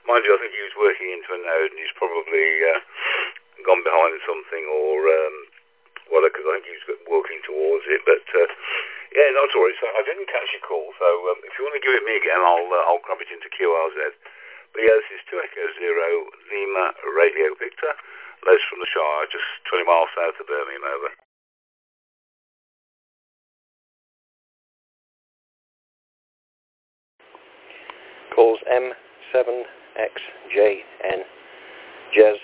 Mind you, I think he was working into a node and he's probably gone behind something or because I think he was walking towards it. But yeah, not to worry. So I didn't catch your call. So if you want to give it me again, I'll grab it into QRZ. But yeah, this is 2 Echo Zero Lima Radio Victor. Les from the Shire, just 20 miles south of Birmingham. Over. Calls M7XJN. Jez.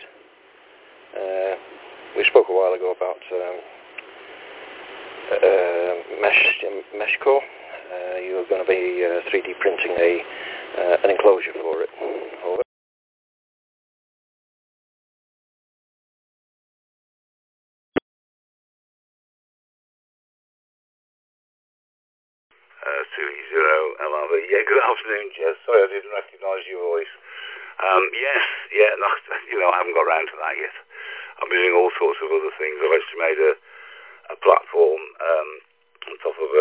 We spoke a while ago about Meshcore. You were going to be 3D printing an enclosure for it. Over. Lava. Yeah, good afternoon, Jez. Sorry, I didn't recognise your voice. Yes, yeah, no, I haven't got around to that yet. I'm doing all sorts of other things. I've actually made a platform on top of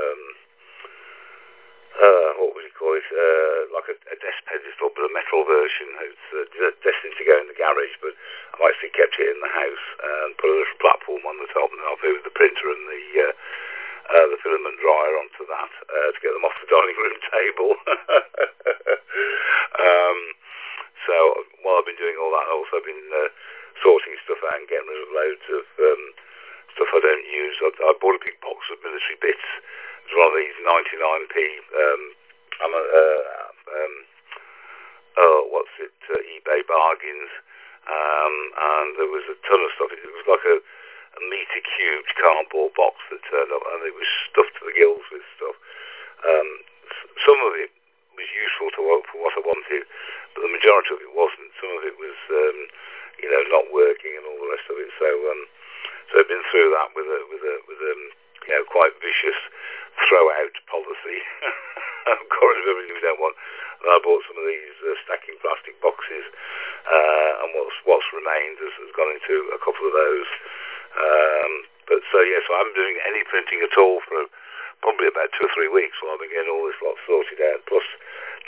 what would you call it? Like a desk pedestal, but a metal version. It's destined to go in the garage, but I've actually kept it in the house and put a little platform on the top, and then I've moved the printer and the filament dryer onto that to get them off the dining room table. So while I've been doing all that, I've also been sorting stuff out and getting rid of loads of stuff I don't use. I bought a big box of military bits. It was one of these 99p eBay bargains, and there was a ton of stuff. It was like a meter cubed cardboard box that turned up, and it was stuffed to the gills with stuff. Some of it was useful for what I wanted, but the majority of it wasn't. Some of it was, not working and all the rest of it. So I've been through that with a quite vicious throw out policy. Of course, everything we don't want. And I bought some of these stacking plastic boxes, and what's remained has gone into a couple of those. But so I haven't been doing any printing at all for probably about 2 or 3 weeks while I've been getting all this lot sorted out. Plus,